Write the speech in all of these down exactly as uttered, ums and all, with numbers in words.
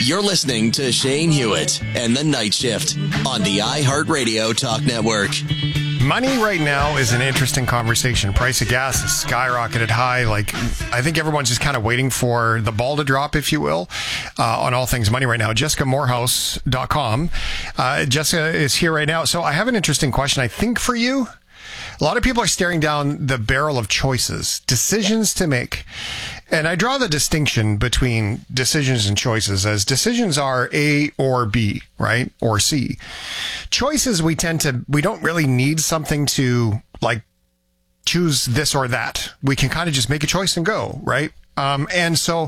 You're listening to Shane Hewitt and the Night Shift on the iHeartRadio Talk Network. Money right now is an interesting conversation. Price of gas has skyrocketed high. Like, I think everyone's just kind of waiting for the ball to drop, if you will, uh, on all things money right now. Jessica Moorhouse dot com. Uh, Jessica is here right now. So I have an interesting question, I think, for you. A lot of people are staring down the barrel of choices, decisions to make. And I draw the distinction between decisions and choices as decisions are A or B, right? Or C. Choices, we tend to, we don't really need something to like choose this or that. We can kind of just make a choice and go, right? Um, and so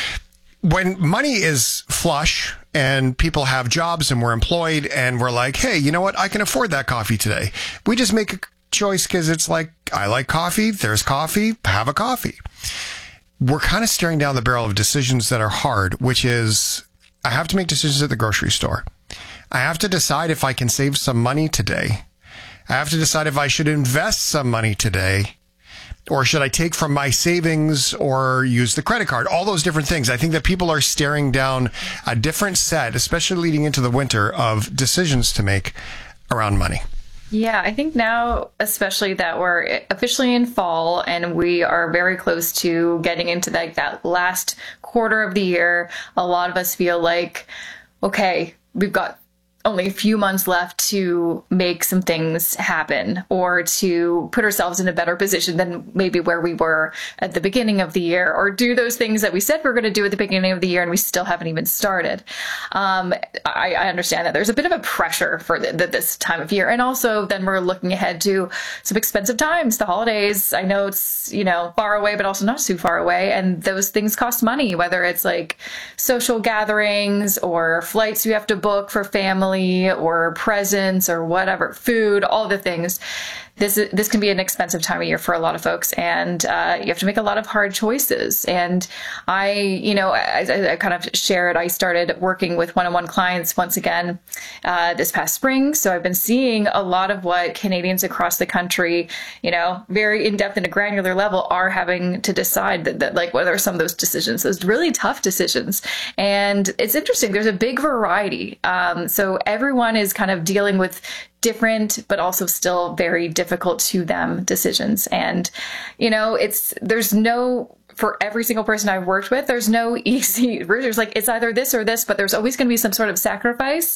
when money is flush and people have jobs and we're employed and we're like, hey, you know what? I can afford that coffee today. We just make a choice because it's like, I like coffee. There's coffee. Have a coffee. We're kind of staring down the barrel of decisions that are hard, which is I have to make decisions at the grocery store. I have to decide if I can save some money today. I have to decide if I should invest some money today, or should I take from my savings or use the credit card? All those different things. I think that people are staring down a different set, especially leading into the winter, of decisions to make around money. Yeah, I think now, especially that we're officially in fall and we are very close to getting into like that last quarter of the year, a lot of us feel like, okay, we've got only a few months left to make some things happen or to put ourselves in a better position than maybe where we were at the beginning of the year, or do those things that we said we we're going to do at the beginning of the year and we still haven't even started. Um, I, I understand that there's a bit of a pressure for the, the, this time of year. And also then we're looking ahead to some expensive times, the holidays. I know it's, you know, far away, but also not too far away. And those things cost money, whether it's like social gatherings or flights you have to book for family, or presents or whatever, food, all the things. This this can be an expensive time of year for a lot of folks, and uh, you have to make a lot of hard choices. And I, you know, I, I kind of shared, I started working with one-on-one clients once again uh, this past spring. So I've been seeing a lot of what Canadians across the country, you know, very in-depth and a granular level are having to decide that, that like, what are some of those decisions, those really tough decisions. And it's interesting. There's a big variety. Um, so everyone is kind of dealing with different, but also still very difficult to them decisions. And, you know, it's, there's no, for every single person I've worked with, there's no easy route. There's like, it's either this or this, but there's always going to be some sort of sacrifice,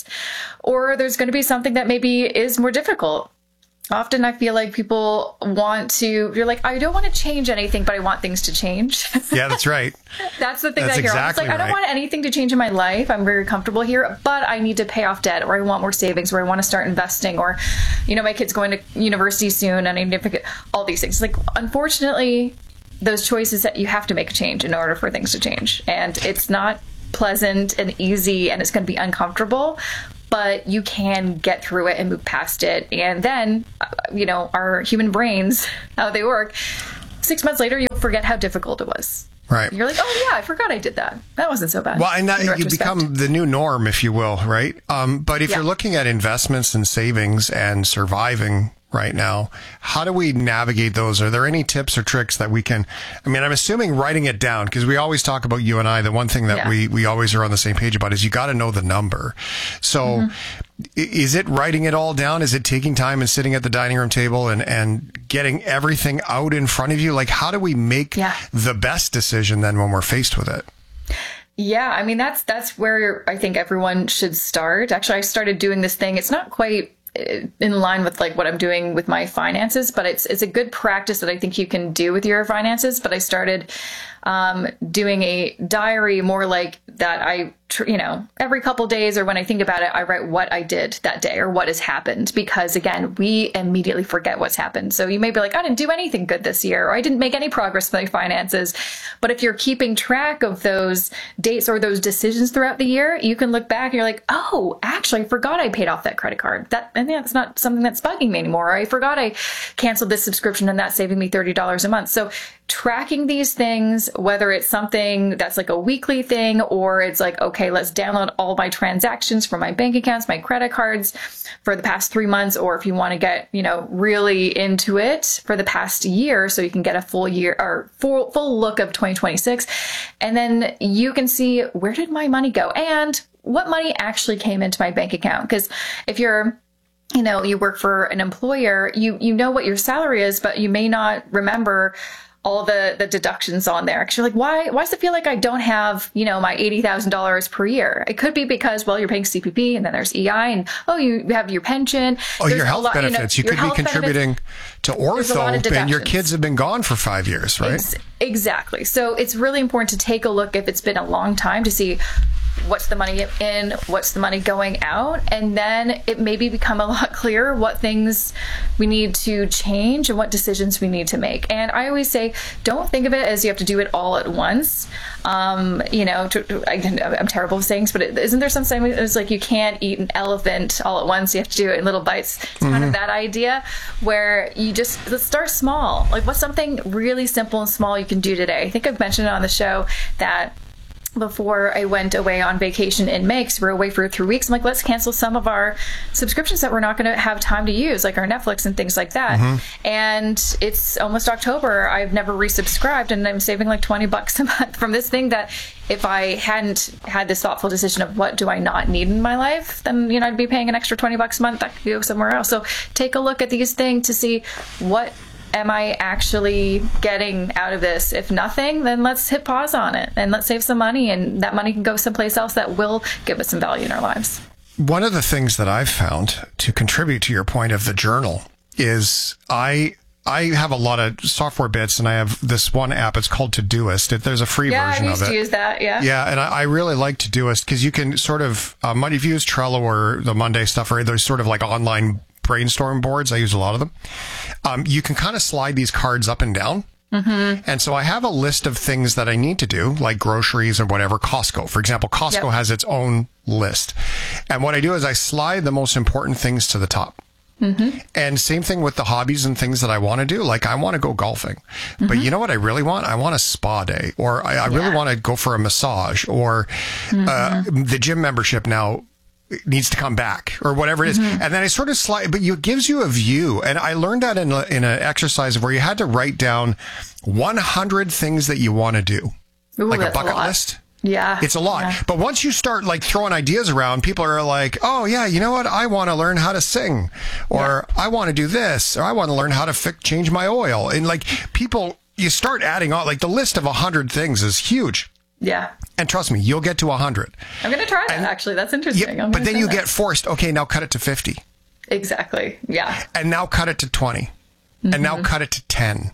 or there's going to be something that maybe is more difficult. Often I feel like people want to, you're like, I don't want to change anything, but I want things to change. Yeah, that's right. That's the thing that's that I hear. Exactly It's like, right. I don't want anything to change in my life. I'm very comfortable here, but I need to pay off debt, or I want more savings, or I want to start investing, or, you know, my kid's going to university soon and I need to pick all these things. Like, unfortunately, those choices that you have to make a change in order for things to change. And it's not pleasant and easy, and it's going to be uncomfortable, but you can get through it and move past it. And then, you know, our human brains, how they work, six months later, you'll forget how difficult it was. Right. You're like, oh, yeah, I forgot I did that. That wasn't so bad. Well, and that, you become the new norm, if you will, right? Um, but if Yeah. you're looking at investments and savings and surviving right now, how do we navigate those? Are there any tips or tricks that we can, I mean, I'm assuming writing it down, because we always talk about, you and I, the one thing that Yeah. we, we always are on the same page about is you got to know the number. So mm-hmm. Is it writing it all down? Is it taking time and sitting at the dining room table and, and getting everything out in front of you? Like, how do we make Yeah. the best decision then when we're faced with it? Yeah, I mean, that's that's where I think everyone should start. Actually, I started doing this thing. It's not quite in line with like what I'm doing with my finances, but it's it's a good practice that I think you can do with your finances. But I started um, doing a diary more like that. I, tr- you know, every couple days or when I think about it, I write what I did that day or what has happened, because again, we immediately forget what's happened. So you may be like, I didn't do anything good this year, or I didn't make any progress with my finances. But if you're keeping track of those dates or those decisions throughout the year, you can look back and you're like, oh, actually, I forgot I paid off that credit card. That, and that's not something that's bugging me anymore. Or I forgot I canceled this subscription and that's saving me thirty dollars a month. So tracking these things, whether it's something that's like a weekly thing, or it's like, okay, let's download all my transactions from my bank accounts, my credit cards for the past three months, or if you want to get, you know, really into it for the past year, so you can get a full year or full, full look of twenty twenty-six. And then you can see, where did my money go? And what money actually came into my bank account? Because if you're you know, you work for an employer, you, you know what your salary is, but you may not remember all the, the deductions on there. Cause you're like, why, why does it feel like I don't have, you know, my eighty thousand dollars per year? It could be because, well, you're paying C P P and then there's E I and, oh, you have your pension. Oh, your health lot, benefits. You, know, you could be contributing benefits. to ortho and your kids have been gone for five years, right? Ex- exactly. So it's really important to take a look if it's been a long time to see what's the money in, what's the money going out, and then it maybe become a lot clearer what things we need to change and what decisions we need to make. And I always say, don't think of it as you have to do it all at once. Um, you know, to, to, I, I'm terrible with sayings, but it, isn't there some saying it's like you can't eat an elephant all at once? You have to do it in little bites. It's mm-hmm. kind of that idea where you just let's start small. Like, what's something really simple and small you can do today? I think I've mentioned it on the show that before I went away on vacation in May, because we were away for three weeks, I'm like, let's cancel some of our subscriptions that we're not going to have time to use, like our Netflix and things like that. Mm-hmm. And it's almost October. I've never resubscribed, and I'm saving like twenty bucks a month from this thing that if I hadn't had this thoughtful decision of what do I not need in my life, then, you know, I'd be paying an extra twenty bucks a month that could go somewhere else. So take a look at these things to see what am I actually getting out of this? If nothing, then let's hit pause on it and let's save some money, and that money can go someplace else that will give us some value in our lives. One of the things that I've found to contribute to your point of the journal is I I have a lot of software bits, and I have this one app. It's called Todoist. It, there's a free yeah, version of it. Yeah, I used to use that, yeah. Yeah, and I, I really like Todoist because you can sort of, um, if you use Trello or the Monday stuff, or there's sort of like online brainstorm boards. I use a lot of them. Um, you can kind of slide these cards up and down. Mm-hmm. And so I have a list of things that I need to do, like groceries or whatever. Costco, for example, Costco yep. has its own list. And what I do is I slide the most important things to the top. Mm-hmm. And same thing with the hobbies and things that I want to do. Like, I want to go golfing, mm-hmm. but you know what I really want? I want a spa day, or I, I yeah. really want to go for a massage, or mm-hmm. uh, the gym membership now needs to come back, or whatever it is. Mm-hmm. And then I sort of slide, but it gives you a view. And I learned that in a, in an exercise where you had to write down one hundred things that you want to do. Ooh, like a bucket a list. Yeah. It's a lot. Yeah. But once you start like throwing ideas around, people are like, oh yeah, you know what? I want to learn how to sing, or yeah. I want to do this, or I want to learn how to fi- change my oil. And like people, you start adding on, like the list of a hundred things is huge. Yeah. And trust me, you'll get to one hundred. I'm going to try that, and, actually. That's interesting. Yeah, but then you that. get forced, okay, now cut it to fifty. Exactly. Yeah. And now cut it to twenty. Mm-hmm. And now cut it to ten.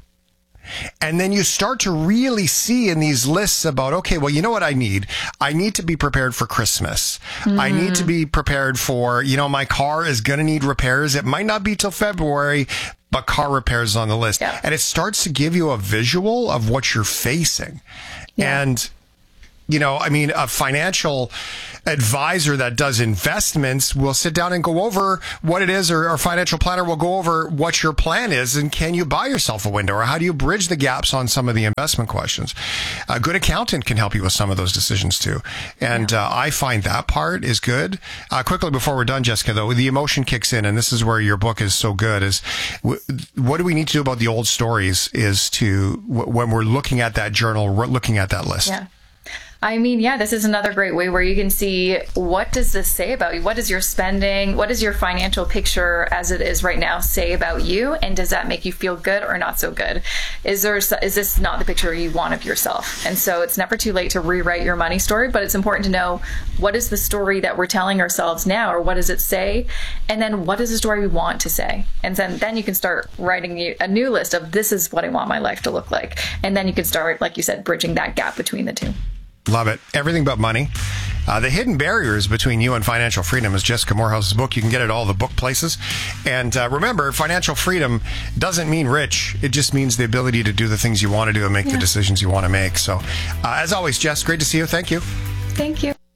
And then you start to really see in these lists about, okay, well, you know what I need? I need to be prepared for Christmas. Mm-hmm. I need to be prepared for, you know, my car is going to need repairs. It might not be till February, but car repairs is on the list. Yeah. And it starts to give you a visual of what you're facing. Yeah. And, you know, I mean, a financial advisor that does investments will sit down and go over what it is, or a financial planner will go over what your plan is, and can you buy yourself a window, or how do you bridge the gaps on some of the investment questions. A good accountant can help you with some of those decisions too. And yeah. uh, I find that part is good. Uh, quickly before we're done, Jessica, though, the emotion kicks in, and this is where your book is so good, is w- what do we need to do about the old stories is to, w- when we're looking at that journal, we're looking at that list. Yeah. I mean, yeah, this is another great way where you can see, what does this say about you? What is your spending? What does your financial picture as it is right now say about you? And does that make you feel good or not so good? Is there, is this not the picture you want of yourself? And so it's never too late to rewrite your money story, but it's important to know, what is the story that we're telling ourselves now, or what does it say? And then what is the story we want to say? And then, then you can start writing a new list of, this is what I want my life to look like. And then you can start, like you said, bridging that gap between the two. Love it. Everything But Money. Uh, the Hidden Barriers Between You and Financial Freedom is Jessica Morehouse's book. You can get it at all the book places. And uh, remember, financial freedom doesn't mean rich. It just means the ability to do the things you want to do and make yeah. the decisions you want to make. So, uh, as always, Jess, great to see you. Thank you. Thank you.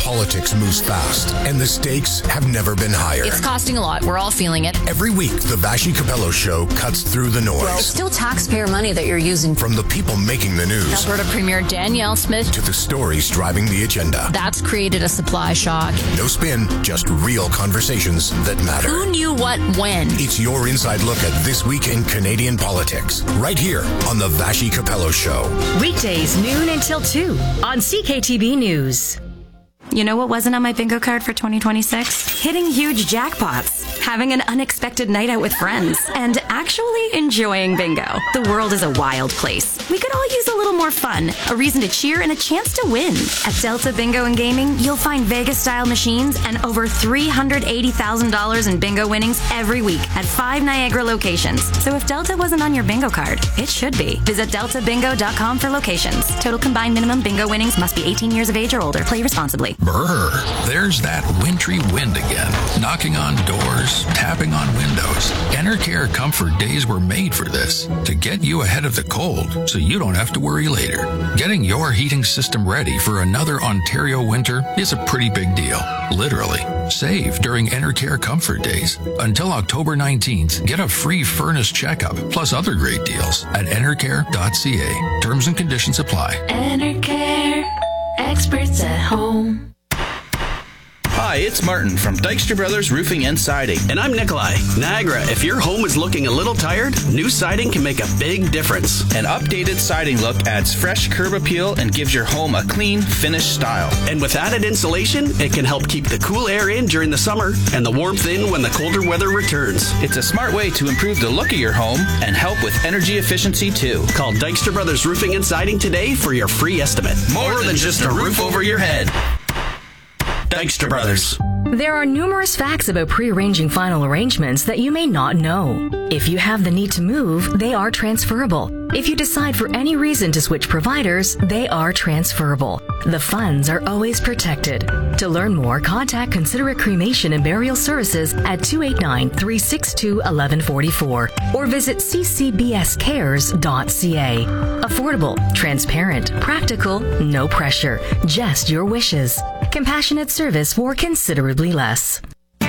Politics moves fast, and the stakes have never been higher. It's costing a lot. We're all feeling it. Every week, the Vassy Capello Show cuts through the noise. Well, it's still taxpayer money that you're using. From the people making the news. Alberta Premier Danielle Smith. To the stories driving the agenda. That's created a supply shock. No spin, just real conversations that matter. Who knew what when? It's your inside look at this week in Canadian politics. Right here on the Vassy Capello Show. Weekdays, noon until two on C K T B News. You know what wasn't on my bingo card for twenty twenty-six? Hitting huge jackpots, having an unexpected night out with friends, and actually enjoying bingo. The world is a wild place. We could all use a little more fun, a reason to cheer, and a chance to win. At Delta Bingo and Gaming, you'll find Vegas-style machines and over three hundred eighty thousand dollars in bingo winnings every week at five Niagara locations. So if Delta wasn't on your bingo card, it should be. Visit delta bingo dot com for locations. Total combined minimum bingo winnings must be eighteen years of age or older. Play responsibly. Brr, there's that wintry wind again, knocking on doors, tapping on windows. Enercare Comfort Days were made for this, to get you ahead of the cold so you don't have to worry later. Getting your heating system ready for another Ontario winter is a pretty big deal, literally. Save during Enercare Comfort Days. Until October nineteenth, get a free furnace checkup, plus other great deals at enercare dot c a. Terms and conditions apply. Enercare, experts at home. Hi, it's Martin from Dykstra Brothers Roofing and Siding. And I'm Nikolai. Niagara, if your home is looking a little tired, new siding can make a big difference. An updated siding look adds fresh curb appeal and gives your home a clean, finished style. And with added insulation, it can help keep the cool air in during the summer and the warmth in when the colder weather returns. It's a smart way to improve the look of your home and help with energy efficiency too. Call Dykstra Brothers Roofing and Siding today for your free estimate. More, More than, than just a roof over your head. Dykstra Brothers. There are numerous facts about pre-arranging final arrangements that you may not know. If you have the need to move, they are transferable. If you decide for any reason to switch providers, they are transferable. The funds are always protected. To learn more, contact Considerate Cremation and Burial Services at two eight nine, three six two, one one four four or visit c c b s cares dot c a. Affordable, transparent, practical, no pressure, just your wishes. Compassionate service for considerably less.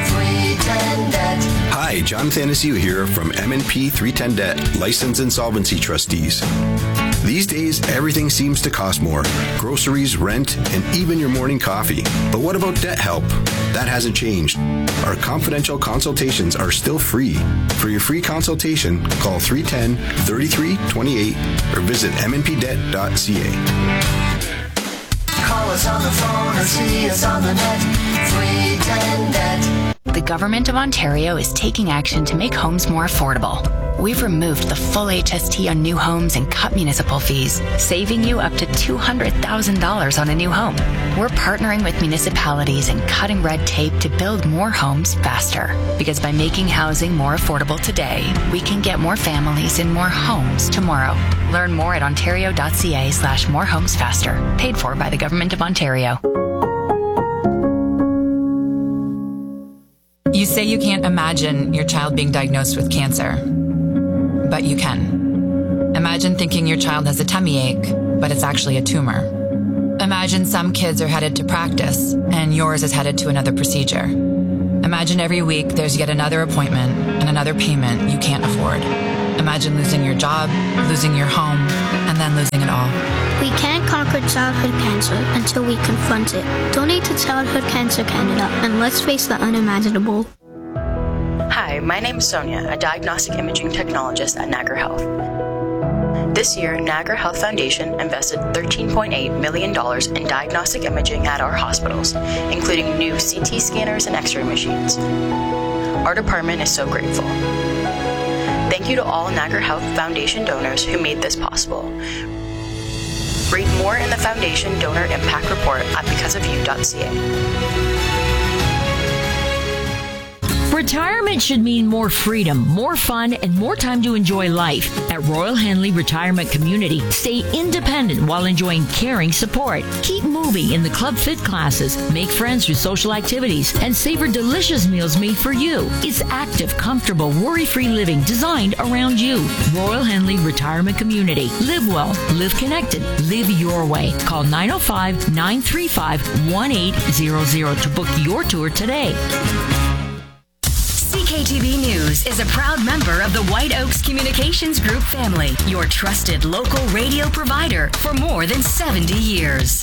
Hi, John Thanasiu here from M and P three ten Debt, Licensed Insolvency Trustees. These days, everything seems to cost more. Groceries, rent, and even your morning coffee. But what about debt help? That hasn't changed. Our confidential consultations are still free. For your free consultation, call three one zero, three three two eight or visit m n p debt dot c a. Call us on the phone or see us on the net. three ten Debt. The Government of Ontario is taking action to make homes more affordable. We've removed the full H S T on new homes and cut municipal fees, saving you up to two hundred thousand dollars on a new home. We're partnering with municipalities and cutting red tape to build more homes faster. Because by making housing more affordable today, we can get more families in more homes tomorrow. Learn more at ontario dot c a slash more homes faster. Paid for by the Government of Ontario. You say you can't imagine your child being diagnosed with cancer, but you can. Imagine thinking your child has a tummy ache, but it's actually a tumor. Imagine some kids are headed to practice, and yours is headed to another procedure. Imagine every week there's yet another appointment and another payment you can't afford. Imagine losing your job, losing your home, and then losing it all. We can't conquer childhood cancer until we confront it. Donate to Childhood Cancer Canada, and let's face the unimaginable. Hi, my name is Sonia, a diagnostic imaging technologist at Niagara Health. This year, Niagara Health Foundation invested thirteen point eight million dollars in diagnostic imaging at our hospitals, including new C T scanners and X-ray machines. Our department is so grateful. Thank you to all Niagara Health Foundation donors who made this possible. Read more in the Foundation Donor Impact Report at because of you dot c a. For Retirement should mean more freedom, more fun, and more time to enjoy life. At Royal Henley Retirement Community, stay independent while enjoying caring support. Keep moving in the Club Fit classes, make friends through social activities, and savor delicious meals made for you. It's active, comfortable, worry-free living designed around you. Royal Henley Retirement Community. Live well, live connected, live your way. Call nine oh five, nine three five, one eight zero zero to book your tour today. C K T V News is a proud member of the White Oaks Communications Group family, your trusted local radio provider for more than seventy years.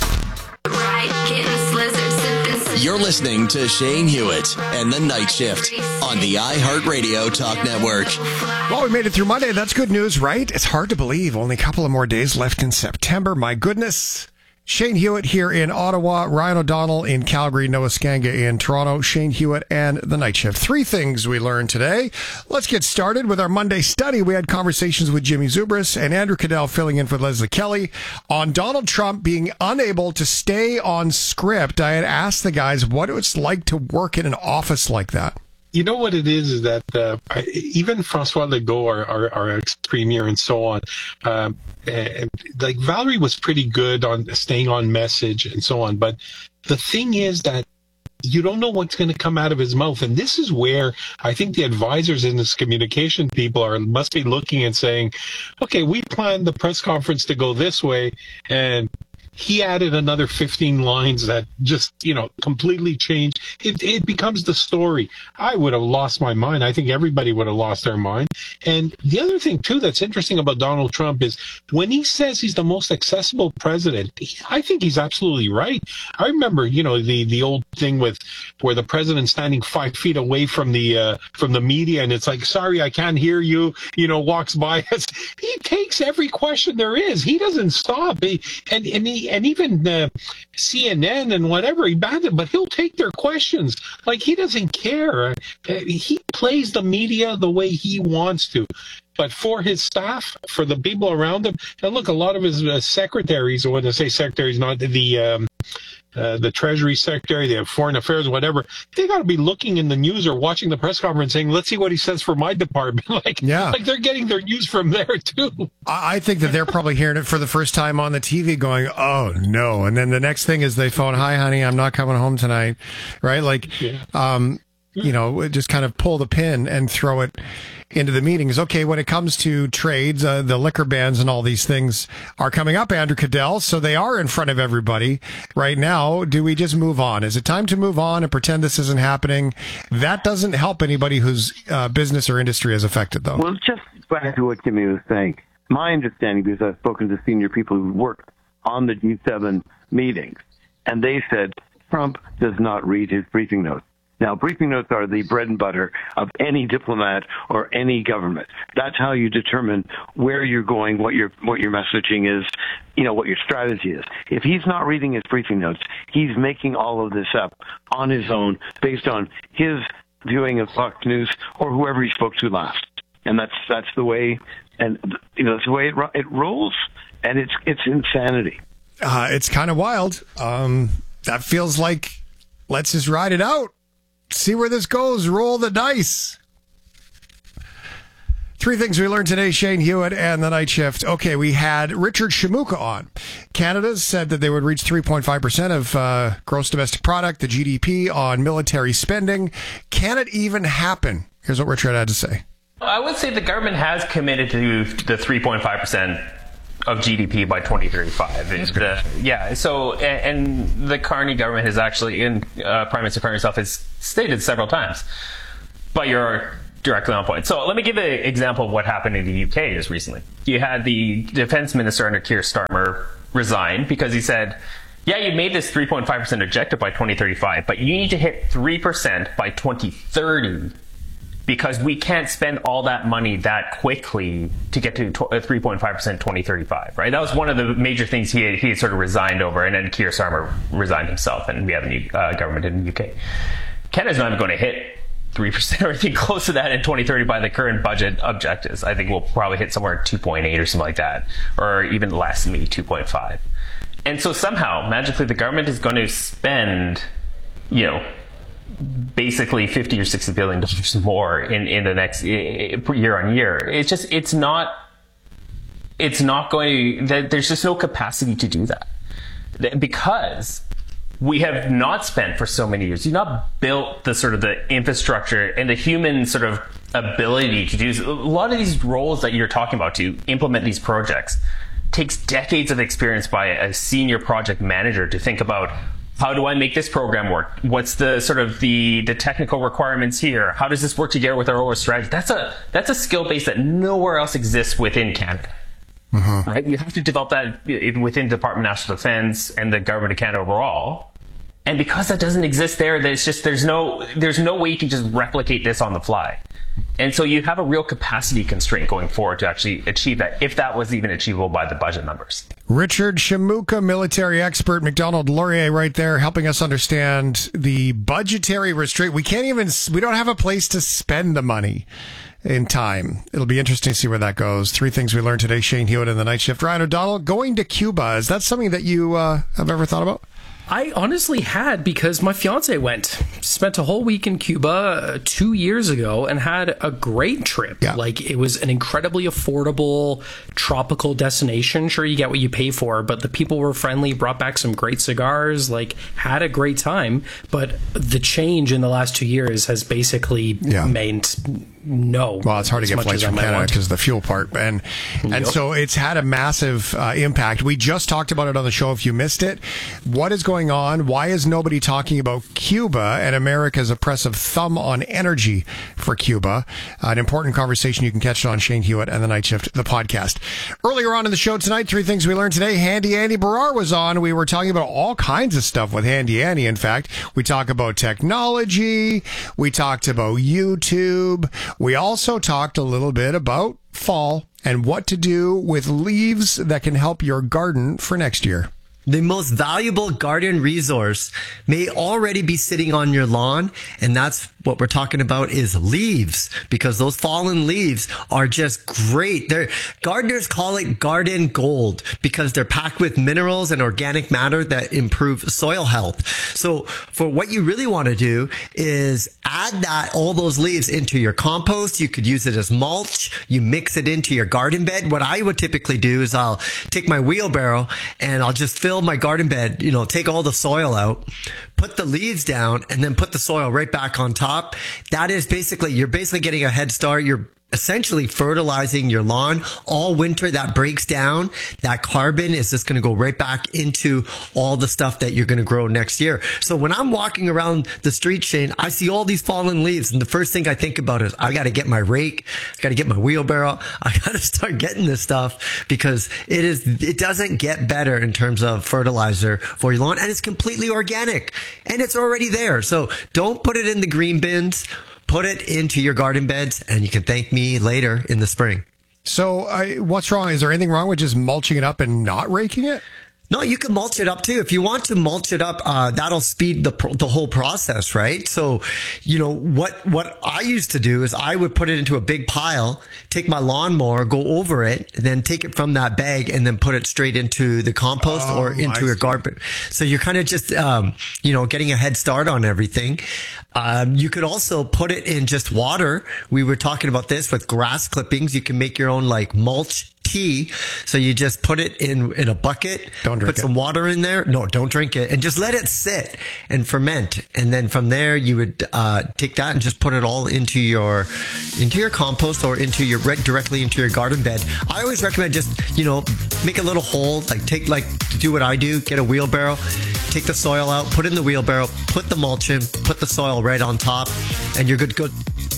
You're listening to Shane Hewitt and the Night Shift on the iHeartRadio Talk Network. Well, we made it through Monday. That's good news, right? It's hard to believe. Only a couple of more days left in September. My goodness. Shane Hewitt here in Ottawa, Ryan O'Donnell in Calgary, Noah Skanga in Toronto, Shane Hewitt and the Night Shift. Three things we learned today. Let's get started with our Monday study. We had conversations with Jimmy Zubris and Andrew Cadell filling in for Leslie Kelly on Donald Trump being unable to stay on script. I had asked the guys what it's like to work in an office like that. You know what it is, is that uh, even Francois Legault, our, our, our ex-premier and so on, um, and, like Valerie was pretty good on staying on message and so on. But the thing is that you don't know what's going to come out of his mouth. And this is where I think the advisors in this communication people are must be looking and saying, okay, we planned the press conference to go this way, and he added another fifteen lines that just, you know, completely changed. It, it becomes the story. I would have lost my mind. I think everybody would have lost their mind. And the other thing, too, that's interesting about Donald Trump is when he says he's the most accessible president, he, I think he's absolutely right. I remember, you know, the, the old thing with where the president's standing five feet away from the uh, from the media, and it's like, sorry, I can't hear you, you know, walks by us. He takes every question there is. He doesn't stop. He, and, and he And even uh, C N N and whatever, he banned it, but he'll take their questions. Like, he doesn't care. Uh, he plays the media the way he wants to. But for his staff, for the people around him, and look, a lot of his uh, secretaries, or when I say secretaries, not the um, uh, the Treasury Secretary, the Foreign Affairs, whatever, they got to be looking in the news or watching the press conference saying, let's see what he says for my department. like, yeah. like they're getting their news from there, too. I think that they're probably hearing it for the first time on the T V going, oh, no. And then the next thing is they phone, hi, honey, I'm not coming home tonight. Right? Like, yeah. um, you know, just kind of pull the pin and throw it into the meetings. Okay, when it comes to trades, uh, the liquor bans and all these things are coming up, Andrew Cadell, so they are in front of everybody right now. Do we just move on? Is it time to move on and pretend this isn't happening? That doesn't help anybody whose uh, business or industry is affected, though. Well, just back to what Jimmy was saying. My understanding, because I've spoken to senior people who worked on the G seven meetings, and they said Trump does not read his briefing notes. Now, briefing notes are the bread and butter of any diplomat or any government. That's how you determine where you're going, what your what your messaging is, you know, what your strategy is. If he's not reading his briefing notes, he's making all of this up on his own based on his viewing of Fox News or whoever he spoke to last. And that's that's the way, and you know, that's the way it, it rolls, and it's it's insanity. Uh, it's kind of wild. Um, that feels like let's just ride it out. See where this goes. Roll the dice. Three things we learned today, Shane Hewitt and the Night Shift. Okay, we had Richard Shamuka on. Canada said that they would reach three point five percent of uh, gross domestic product, the G D P, on military spending. Can it even happen? Here's what Richard had to say. I would say the government has committed to the three point five percent of G D P by twenty thirty-five. And, uh, yeah, so, and, and the Carney government has actually, and uh, Prime Minister Carney himself has stated several times, but you're directly on point. So let me give an example of what happened in the U K just recently. You had the defense minister under Keir Starmer resign because he said, yeah, you made this three point five percent objective by twenty thirty-five, but you need to hit three percent by twenty thirty. Because we can't spend all that money that quickly to get to three point five percent twenty thirty-five, right? That was one of the major things he had, he had sort of resigned over, and then Keir Starmer resigned himself, and we have a new uh, government in the U K. Canada's not even going to hit three percent or anything close to that in twenty thirty by the current budget objectives. I think we'll probably hit somewhere at two point eight or something like that, or even less than maybe two point five. And so somehow, magically, the government is going to spend, you know, basically fifty or sixty billion dollars more in, in the next year on year. It's just, it's not, it's not going to, there's just no capacity to do that. Because we have not spent for so many years. You've not built the sort of the infrastructure and the human sort of ability to do a lot of these roles that you're talking about to implement these projects takes decades of experience by a senior project manager to think about, how do I make this program work? What's the sort of the, the technical requirements here? How does this work together with our overall strategy? That's a, that's a skill base that nowhere else exists within Canada. Mm-hmm. Right? You have to develop that within the Department of National Defense and the Government of Canada overall. And because that doesn't exist there, there's just, there's no, there's no way you can just replicate this on the fly. And so you have a real capacity constraint going forward to actually achieve that, if that was even achievable by the budget numbers. Richard Shamuka, military expert, McDonald Laurier right there, helping us understand the budgetary restraint. We can't even, we don't have a place to spend the money in time. It'll be interesting to see where that goes. Three things we learned today. Shane Hewitt in the Night Shift. Ryan O'Donnell, going to Cuba, is that something that you uh, have ever thought about? I honestly had, because my fiance went, spent a whole week in Cuba uh, two years ago and had a great trip. Yeah. Like, it was an incredibly affordable tropical destination. Sure, you get what you pay for, but the people were friendly, brought back some great cigars, like, had a great time. But the change in the last two years has basically yeah. meant no. Well, it's hard to get flights from Canada because of the fuel part. And and yep. so it's had a massive uh, impact. We just talked about it on the show if you missed it. What is going on? Why is nobody talking about Cuba and America's oppressive thumb on energy for Cuba? Uh, an important conversation. You can catch it on Shane Hewitt and the Night Shift, the podcast. Earlier on in the show tonight, three things we learned today. Handy Andy Barrar was on. We were talking about all kinds of stuff with Handy Andy. In fact, we talk about technology. We talked about YouTube. We also talked a little bit about fall and what to do with leaves that can help your garden for next year. The most valuable garden resource may already be sitting on your lawn, and that's what we're talking about is leaves, because those fallen leaves are just great. They're, gardeners call it garden gold because they're packed with minerals and organic matter that improve soil health. So for what you really want to do is add that, all those leaves into your compost. You could use it as mulch. You mix it into your garden bed. What I would typically do is I'll take my wheelbarrow and I'll just fill my garden bed, you know, take all the soil out, put the leaves down, and then put the soil right back on top. That is basically, you're basically getting a head start. You're essentially fertilizing your lawn all winter. That breaks down. That carbon is just going to go right back into all the stuff that you're going to grow next year. So when I'm walking around the street, Shane, I see all these fallen leaves. And the first thing I think about is I got to get my rake. I got to get my wheelbarrow. I got to start getting this stuff because it is, it doesn't get better in terms of fertilizer for your lawn. And it's completely organic and it's already there. So don't put it in the green bins. Put it into your garden beds, and you can thank me later in the spring. So I, what's wrong? Is there anything wrong with just mulching it up and not raking it? No, you can mulch it up too. If you want to mulch it up, uh, that'll speed the the whole process, right? So, you know, what, what I used to do is I would put it into a big pile, take my lawnmower, go over it, then take it from that bag and then put it straight into the compost oh, or into your garden. So you're kind of just, um, you know, getting a head start on everything. Um, you could also put it in just water. We were talking about this with grass clippings. You can make your own like mulch tea. So you just put it in, in a bucket, don't drink put some it. water in there. No, don't drink it, and just let it sit and ferment. And then from there, you would, uh, take that and just put it all into your, into your compost or into your, directly into your garden bed. I always recommend just, you know, make a little hole, like take, like do what I do, get a wheelbarrow, take the soil out, put it in the wheelbarrow, put the mulch in, put the soil right on top, and you're good, good.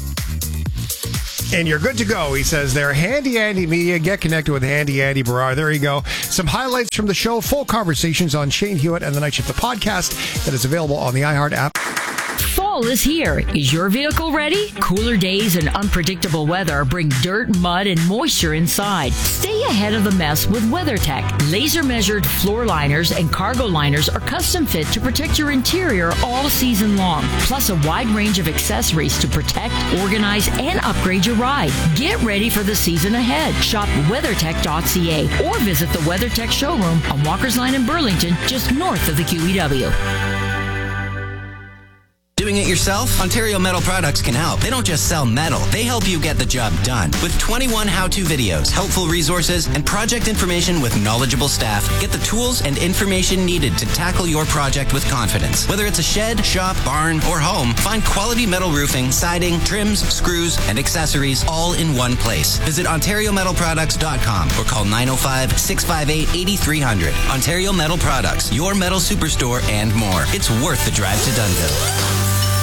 And you're good to go, he says there. Handy Andy Media. Get connected with Handy Andy Barrar. There you go. Some highlights from the show. Full conversations on Shane Hewitt and the Night Shift, the podcast that is available on the iHeart app. Fall is here. Is your vehicle ready? Cooler days and unpredictable weather bring dirt, mud, and moisture inside. Stay ahead of the mess with WeatherTech. Laser-measured floor liners and cargo liners are custom fit to protect your interior all season long. Plus a wide range of accessories to protect, organize, and upgrade your ride. Get ready for the season ahead. Shop weathertech dot c a or visit the WeatherTech showroom on Walker's Line in Burlington, just north of the Q E W. Doing it yourself? Ontario Metal Products can help. They don't just sell metal, they help you get the job done. With twenty-one how-to videos, helpful resources, and project information with knowledgeable staff, get the tools and information needed to tackle your project with confidence. Whether it's a shed, shop, barn, or home, find quality metal roofing, siding, trims, screws, and accessories all in one place. Visit ontario metal products dot com or call nine oh five, six five eight, eight three zero zero. Ontario Metal Products, your metal superstore and more. It's worth the drive to Dunnville.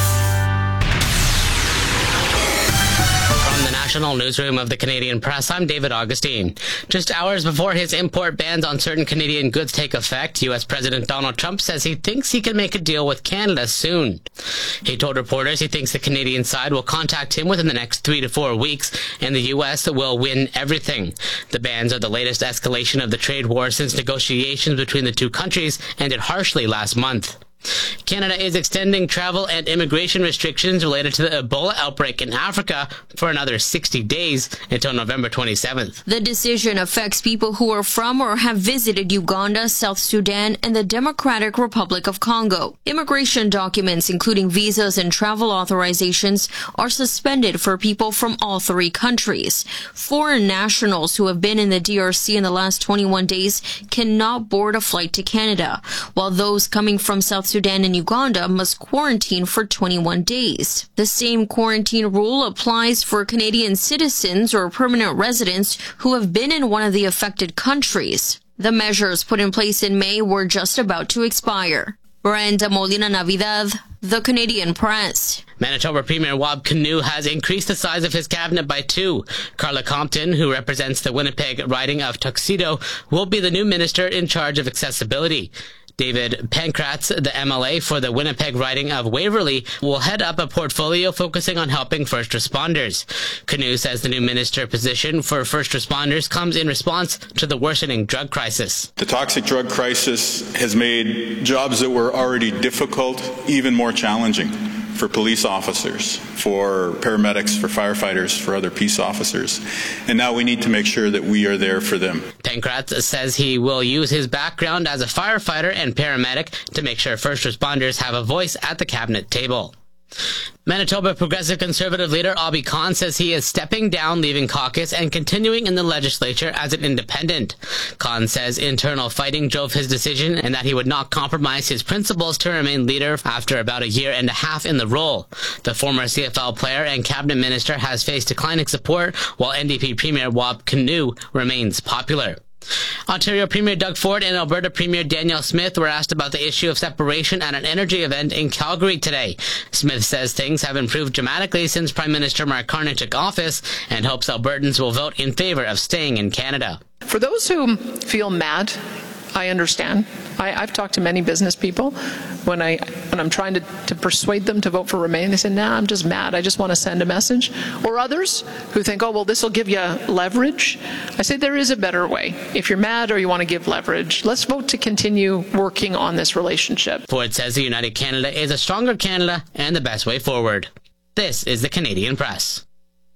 National Newsroom of the Canadian Press, I'm David Augustine. Just hours before his import bans on certain Canadian goods take effect, U S President Donald Trump says he thinks he can make a deal with Canada soon. He told reporters he thinks the Canadian side will contact him within the next three to four weeks, and the U S will win everything. The bans are the latest escalation of the trade war since negotiations between the two countries ended harshly last month. Canada is extending travel and immigration restrictions related to the Ebola outbreak in Africa for another sixty days until November twenty-seventh. The decision affects people who are from or have visited Uganda, South Sudan, and the Democratic Republic of Congo. Immigration documents, including visas and travel authorizations, are suspended for people from all three countries. Foreign nationals who have been in the D R C in the last twenty-one days cannot board a flight to Canada, while those coming from South Sudan and Uganda must quarantine for twenty-one days. The same quarantine rule applies for Canadian citizens or permanent residents who have been in one of the affected countries. The measures put in place in May were just about to expire. Brenda Molina Navidad, The Canadian Press. Manitoba Premier Wab Kinew has increased the size of his cabinet by two. Carla Compton, who represents the Winnipeg riding of Tuxedo, will be the new minister in charge of accessibility. David Pankratz, the M L A for the Winnipeg riding of Waverley, will head up a portfolio focusing on helping first responders. Kinew says the new minister position for first responders comes in response to the worsening drug crisis. The toxic drug crisis has made jobs that were already difficult even more challenging for police officers, for paramedics, for firefighters, for other peace officers. And now we need to make sure that we are there for them. Pankratz says he will use his background as a firefighter and paramedic to make sure first responders have a voice at the cabinet table. Manitoba Progressive Conservative leader Abhi Khan says he is stepping down, leaving caucus, and continuing in the legislature as an independent. Khan says internal fighting drove his decision and that he would not compromise his principles to remain leader after about a year and a half in the role. The former C F L player and cabinet minister has faced declining support, while N D P Premier Wab Kinew remains popular. Ontario Premier Doug Ford and Alberta Premier Danielle Smith were asked about the issue of separation at an energy event in Calgary today. Smith says things have improved dramatically since Prime Minister Mark Carney took office and hopes Albertans will vote in favour of staying in Canada. For those who feel mad, I understand. I, I've talked to many business people when, I, when I'm trying to, to persuade them to vote for Remain. They say, nah, I'm just mad. I just want to send a message. Or others who think, oh, well, this will give you leverage. I say there is a better way. If you're mad or you want to give leverage, let's vote to continue working on this relationship. Ford says the United Canada is a stronger Canada and the best way forward. This is the Canadian Press.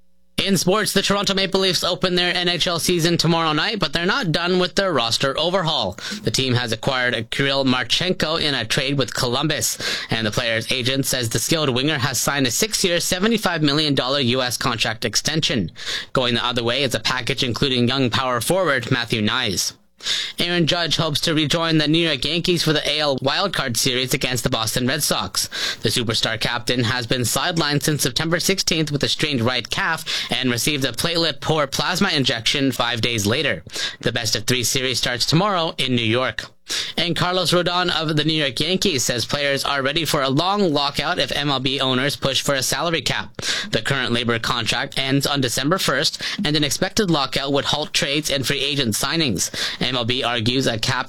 In sports, the Toronto Maple Leafs open their N H L season tomorrow night, but they're not done with their roster overhaul. The team has acquired Kirill Marchenko in a trade with Columbus, and the player's agent says the skilled winger has signed a six-year, seventy-five million dollars U S contract extension. Going the other way is a package including young power forward Matthew Nyes. Aaron Judge hopes to rejoin the New York Yankees for the A L wildcard series against the Boston Red Sox. The superstar captain has been sidelined since September sixteenth with a strained right calf and received a platelet-poor plasma injection five days later. The best of three series starts tomorrow in New York. And Carlos Rodon of the New York Yankees says players are ready for a long lockout if M L B owners push for a salary cap. The current labor contract ends on December first, and an expected lockout would halt trades and free agent signings. M L B argues a cap